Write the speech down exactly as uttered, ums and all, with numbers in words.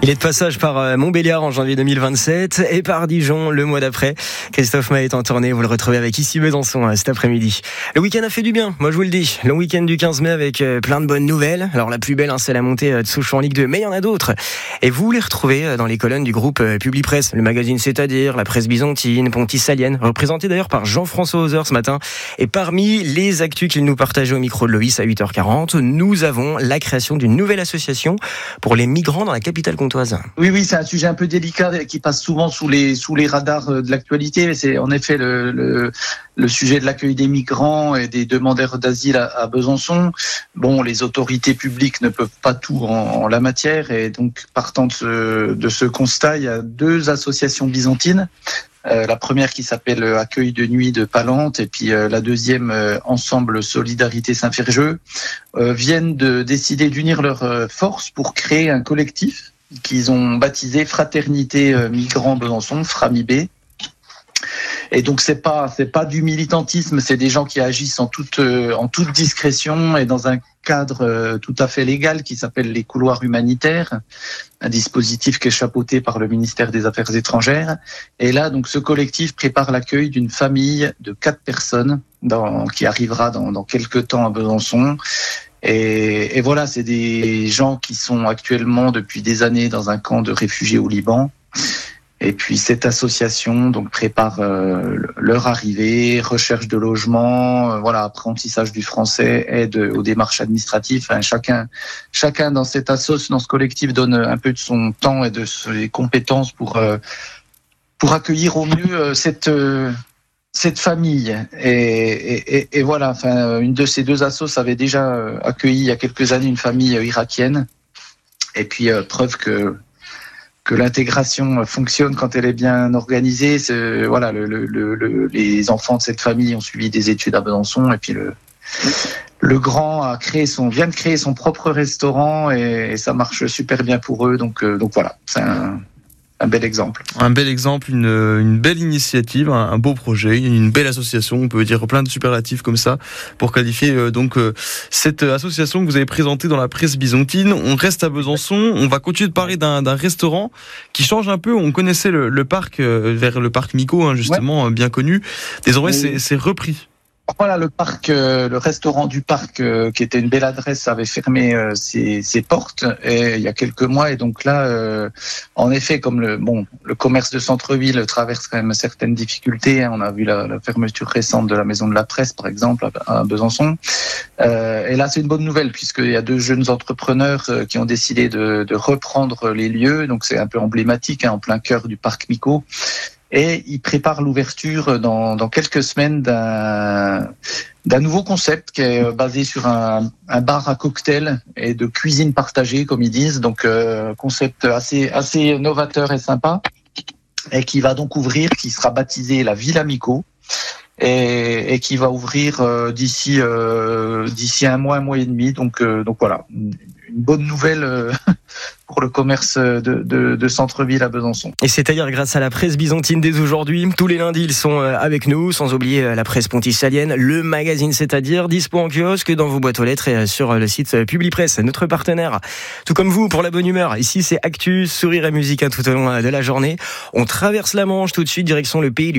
Il est de passage par euh, Montbéliard en janvier deux mille vingt-sept et par Dijon le mois d'après. Christophe Maé est en tournée, vous le retrouvez avec Ici Besançon euh, cet après-midi. Le week-end a fait du bien, moi je vous le dis. Long week-end du quinze mai avec euh, plein de bonnes nouvelles. Alors la plus belle, hein, c'est la montée euh, de Sochaux en Ligue deux, mais il y en a d'autres. Et vous les retrouvez euh, dans les colonnes du groupe euh, Publipresse, le magazine C'est-à-dire, la presse byzantine, Ponty-Salienne, représenté d'ailleurs par Jean-François Hauser ce matin. Et parmi les actus qu'il nous partageait au micro de Loïs à huit heures quarante, nous avons la création d'une nouvelle association pour les migrants dans la capitale comtoise. Oui, oui, c'est un sujet un peu délicat qui passe souvent sous les sous les radars de l'actualité. C'est en effet le, le le sujet de l'accueil des migrants et des demandeurs d'asile à, à Besançon. Bon, les autorités publiques ne peuvent pas tout en, en la matière, et donc partant de ce, de ce constat, il y a deux associations byzantines. Euh, la première qui s'appelle Accueil de nuit de Palante, et puis euh, la deuxième euh, Ensemble Solidarité Saint-Ferjeux, euh, viennent de décider d'unir leurs euh, forces pour créer un collectif qu'ils ont baptisé Fraternité euh, Migrants Besançon, FRAMIB. Et donc c'est pas c'est pas du militantisme, c'est des gens qui agissent en toute euh, en toute discrétion et dans un cadre euh, tout à fait légal qui s'appelle les couloirs humanitaires, un dispositif qui est chapeauté par le ministère des Affaires étrangères. Et là, donc, ce collectif prépare l'accueil d'une famille de quatre personnes dans, qui arrivera dans, dans quelques temps à Besançon. Et, et voilà, c'est des gens qui sont actuellement depuis des années dans un camp de réfugiés au Liban. Et puis cette association donc prépare euh, leur arrivée, recherche de logement, euh, voilà, apprentissage du français, aide aux démarches administratives. Enfin, chacun, chacun dans cette assoce, dans ce collectif, donne un peu de son temps et de ses compétences pour euh, pour accueillir au mieux euh, cette euh, cette famille. Et, et, et, et voilà, enfin, une de ces deux assos avait déjà accueilli il y a quelques années une famille irakienne. Et puis euh, preuve que que l'intégration fonctionne quand elle est bien organisée. C'est, voilà, le, le, le, les enfants de cette famille ont suivi des études à Besançon, et puis le, le grand a créé son, vient de créer son propre restaurant, et, et ça marche super bien pour eux. Donc, euh, donc voilà, c'est un, un bel exemple. Un bel exemple, une, une belle initiative, un, un beau projet, une belle association. On peut dire plein de superlatifs comme ça pour qualifier euh, donc euh, cette association que vous avez présentée dans la presse byzantine. On reste à Besançon. On va continuer de parler d'un, d'un restaurant qui change un peu. On connaissait le, le parc euh, vers le parc Mico, hein, justement, ouais. Bien connu. Désormais, oui. c'est, c'est repris. Voilà, le parc, euh, le restaurant du parc, euh, qui était une belle adresse, avait fermé euh, ses, ses portes et, il y a quelques mois. Et donc là, euh, en effet, comme le bon, le commerce de centre-ville traverse quand même certaines difficultés. Hein, on a vu la, la fermeture récente de la Maison de la Presse, par exemple, à, à Besançon. Euh, et là, c'est une bonne nouvelle puisqu'il y a deux jeunes entrepreneurs euh, qui ont décidé de, de reprendre les lieux. Donc c'est un peu emblématique, hein, en plein cœur du parc Mico. Et il prépare l'ouverture dans, dans quelques semaines d'un, d'un nouveau concept qui est basé sur un, un bar à cocktail et de cuisine partagée, comme ils disent. Donc, euh, concept assez, assez novateur et sympa. Et qui va donc ouvrir, qui sera baptisé la Villa Mico. Et, et qui va ouvrir euh, d'ici, euh, d'ici un mois, un mois et demi. Donc, euh, donc voilà. Une bonne nouvelle euh, pour le commerce de, de, de centre-ville à Besançon. Et c'est-à-dire grâce à la presse byzantine dès aujourd'hui. Tous les lundis, ils sont avec nous, sans oublier la presse ponty-salienne, le magazine C'est-à-dire, dispo en kiosque, dans vos boîtes aux lettres et sur le site Publipresse, notre partenaire. Tout comme vous, pour la bonne humeur. Ici, c'est actu, sourire et musique tout au long de la journée. On traverse la Manche tout de suite, direction le pays du